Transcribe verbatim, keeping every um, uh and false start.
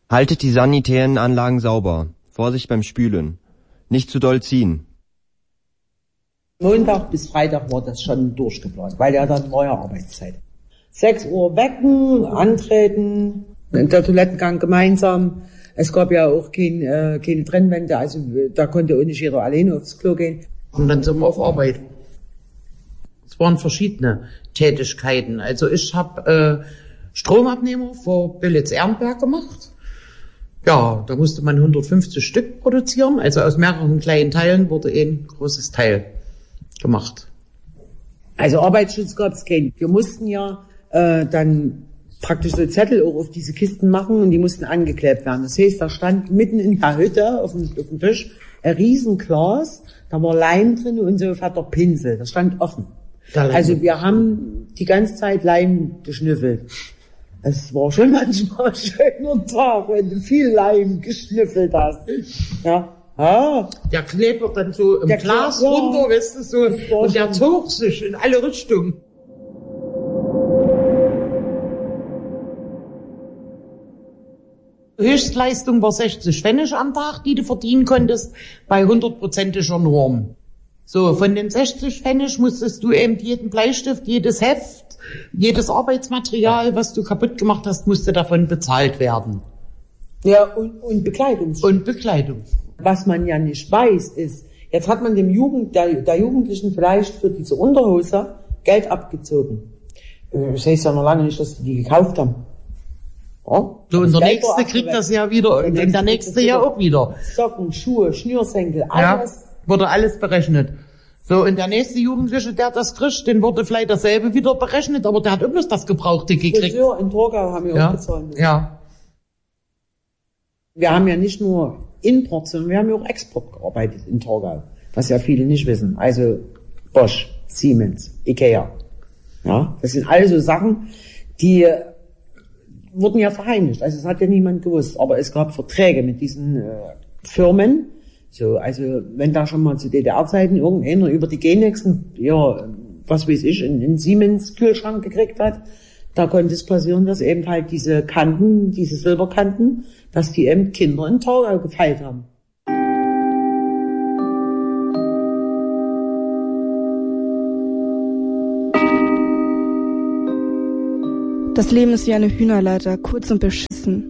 Haltet die sanitären Anlagen sauber. Vorsicht beim Spülen. Nicht zu doll ziehen. Montag bis Freitag war das schon durchgeplant, weil ja dann war ja Arbeitszeit. Sechs Uhr wecken, antreten, der Toilettengang gemeinsam. Es gab ja auch kein, äh, keine Trennwände, also da konnte auch nicht jeder alleine aufs Klo gehen. Und dann sind wir auf Arbeit. Es waren verschiedene Tätigkeiten. Also ich habe äh, Stromabnehmer vor Billitz-Ehrenberg gemacht. Ja, da musste man hundertfünfzig Stück produzieren. Also aus mehreren kleinen Teilen wurde ein großes Teil gemacht. Also Arbeitsschutz gab es keinen. Wir mussten ja äh, dann praktisch so Zettel auch auf diese Kisten machen und die mussten angeklebt werden. Das heißt, da stand mitten in der Hütte auf dem, auf dem Tisch ein Riesenglas, da war Leim drin und so ein fetter Pinsel. Das stand offen. Also wir haben die ganze Zeit Leim geschnüffelt. Es war schon manchmal ein schöner Tag, wenn du viel Leim geschnüffelt hast. Ja. Ah. Der klebt dann so im der Glas ja. runter, weißt du, so, und der zog sich in alle Richtungen. Höchstleistung war sechzig Pfennig am Tag, die du verdienen konntest, bei hundertprozentiger Norm. So, von den sechzig Pfennig musstest du eben jeden Bleistift, jedes Heft, jedes Arbeitsmaterial, was du kaputt gemacht hast, musste davon bezahlt werden. Ja, und, und Bekleidung. Und Bekleidung. Was man ja nicht weiß, ist, jetzt hat man dem Jugend, der, der Jugendlichen vielleicht für diese Unterhose Geld abgezogen. Das heißt ja noch lange nicht, dass die die gekauft haben. Ja? So, und der Nächste kriegt das ja wieder, und der, der Nächste ja auch wieder. Socken, Schuhe, Schnürsenkel, alles. Ja, wurde alles berechnet. So, und der nächste Jugendliche, der das kriegt, den wurde vielleicht dasselbe wieder berechnet, aber der hat auch bloß das Gebrauchte gekriegt. Friseur in Torgau haben wir ja. auch bezahlt. Ja. Wir haben ja nicht nur Import, sondern wir haben ja auch Export gearbeitet in Torgau, was ja viele nicht wissen. Also Bosch, Siemens, Ikea. Ja, das sind alle so Sachen, die wurden ja verheimlicht. Also es hat ja niemand gewusst. Aber es gab Verträge mit diesen äh, Firmen. So, also wenn da schon mal zu D D R-Zeiten irgendeiner über die Genexen, ja, was weiß ich, in, in Siemens Kühlschrank gekriegt hat, da konnte es passieren, dass eben halt diese Kanten, diese Silberkanten, dass die eben Kinder in Torgau gefeilt haben. Das Leben ist wie eine Hühnerleiter, kurz und beschissen.